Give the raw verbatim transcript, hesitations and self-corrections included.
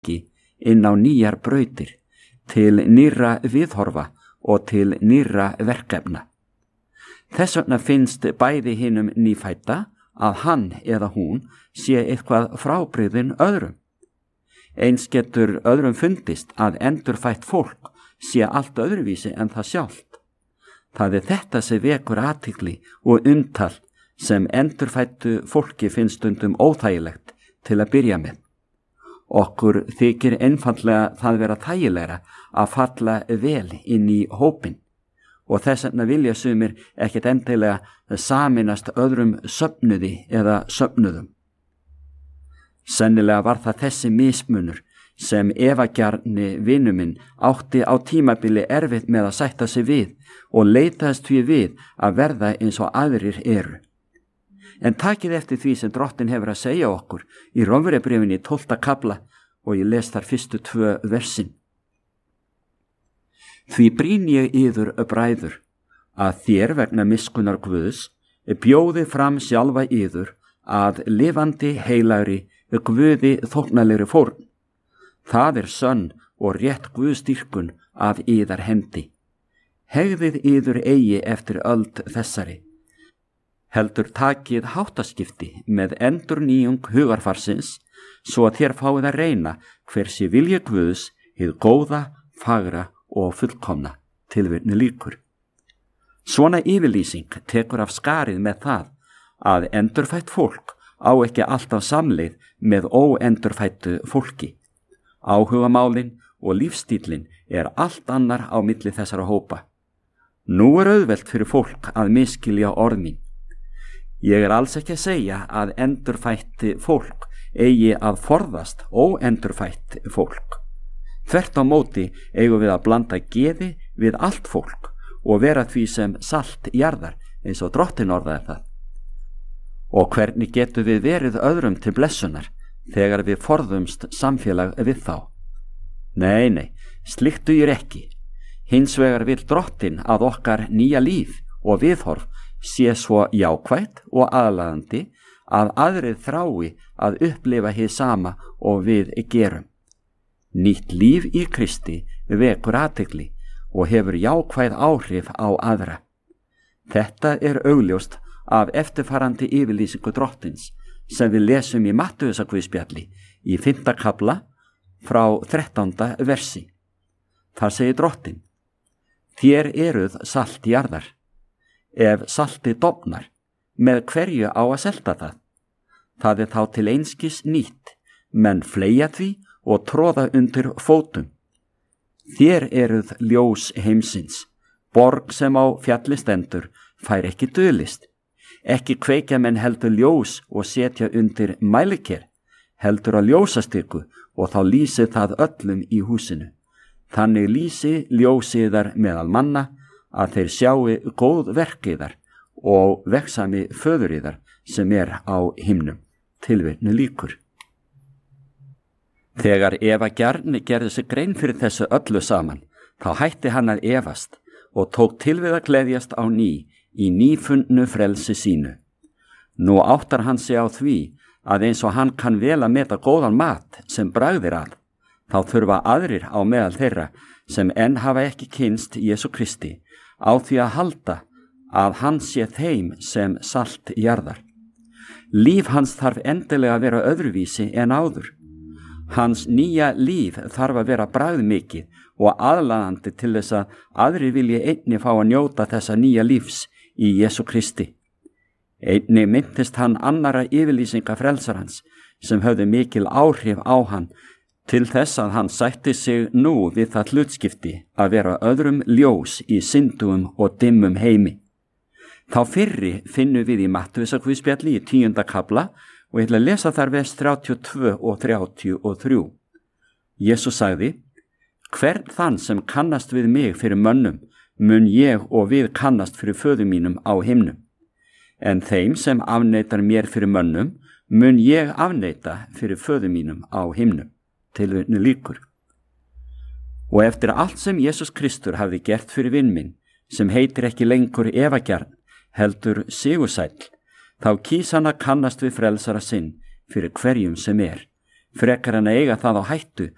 fólki inn á nýjar brautir, til nýrra viðhorfa og til nýrra verkefna. Þess vegna finnst bæði hinum nýfædda að hann eða hún sé eitthvað frábrigðinn öðrum. Eins getur öðrum fundist að endurfætt fólk sé allt öðruvísi en það sjálft. Það er þetta sem vekur athygli og umtal sem endurfættu fólki finnst stundum óþægilegt til að byrja með. Okkur þykir einfaldlega það vera þægilegra að falla vel inn í hópinn og þess vegna vilja sumir ekkert endilega saminast öðrum söfnuði eða söfnuðum. Sennilega var það þessi mismunur sem efagjarni vinur minn átti á tímabili erfitt með að sætta sig við og leitaðist því við að verða eins og aðrir eru. En takið eftir því sem Drottinn hefur að segja okkur í Rómverjabréfinu í tólfta kafla og ég les þar fyrstu tvö versin. Því brýn ég yður, bræður, að þér vegna miskunnar Guðs bjóði fram sjálfa yður að lifandi heilagri Guði þóknanlegri fórn. Það er sönn og rétt Guðsdýrkun af yðar hendi. Hegðið yður eigi eftir öld þessari. Heldur takið háttaskipti með endurnýjung hugarfarsins, svo að þér fáið að reyna hver sé vilji Guðs, hið góða, fagra og fullkomna. Tilvitnun lýkur. Svona yfirlýsing tekur af skarið með það að endurfætt fólk á ekki alltaf samleið með óendurfættu fólki. Áhugamálin og lífstílin er allt annar á milli þessara hópa. Nú er auðvelt fyrir fólk að miskilja orð mín. Ég er alls ekki að segja að endurfætti fólk eigi að forðast óendurfætt fólk. Þvert á móti eigum við að blanda geði við allt fólk og vera því sem salt jarðar eins og Drottinn orðaði það. Og hvernig getum við verið öðrum til blessunar þegar við forðumst samfélag við þá? Nei, nei, slíkt dugir ekki. Hins vegar vill Drottinn að okkar nýja líf og viðhorf sé svo jákvætt og aðlaðandi að aðrið þrái að upplifa hið sama og við gerum. Nýtt líf í Kristi vekur athygli og hefur jákvæð áhrif á aðra. Þetta er augljóst af eftirfarandi yfirlýsingu Drottins sem við lesum í Mattheusarguðspjalli í fimmta kafla frá þrettánda versi. Þar segir Drottinn: Þér eruð salt jarðar. Ef saltið dofnar, með hverju á að selta það? Það er þá til einskis nýtt, menn fleygja því og tróða undir fótum. Þér eruð ljós heimsins. Borg sem á fjalli stendur fær ekki dulist. Ekki kveikja menn heldur ljós og setja undir mæliker, heldur að ljósastyku og þá lýsi það öllum í húsinu. Þannig lýsi ljósiðar meðal manna að þeir sjáu góð verkiðar og vegsami föðuriðar sem er á himnum. Tilvitnun lýkur. Þegar efagjarni gerði sig grein fyrir þessu öllu saman, þá hætti hann að efast og tók til við að gleðjast á ný í nýfundnu frelsi sínu. Nú áttar hann sig á því að eins og hann kann vel að meta góðan mat sem bragðir að, þá þurfa aðrir á meðal þeirra sem enn hafa ekki kynnst Jesú Kristi á því að halda að hann sé þeim sem salt jarðar. Líf hans þarf endilega að vera öðruvísi en áður. Hans nýja líf þarf að vera bragðmikið og aðlaðandi til þess að aðrir vilji einni fá að njóta þessa nýja lífs í Jesú Kristi. Einni myndist hann annara yfirlýsinga frelsarans sem höfðu mikil áhrif á hann til þess að hann sætti sig nú við það hlutskipti að vera öðrum ljós í syndugum og dimmum heimi. Þá fyrri finnum við í Mattheusarguðspjalli í tíunda kafla og ég ætla að lesa þar vers þrjátíu og tvö og þrjátíu og þrjú. Jesús sagði: Hvern þann sem kannast við mig fyrir mönnum, mun ég og við kannast fyrir föður mínum á himnum. En þeim sem afneitar mér fyrir mönnum, mun ég afneita fyrir föður mínum á himnum. Tilvitnun lýkur. Og eftir allt sem Jesús Kristur hafði gert fyrir vin minn, sem heitir ekki lengur efagjarn, heldur sigursæll, þá kýs hann að kannast við frelsara sinn fyrir hverjum sem er, frekar en að eiga það á hættu